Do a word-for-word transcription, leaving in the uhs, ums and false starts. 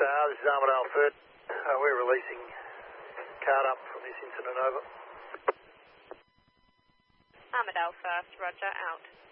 Tower, this is Armidale Third. Uh, we're releasing card up from this incident, over. Armidale First, roger, out.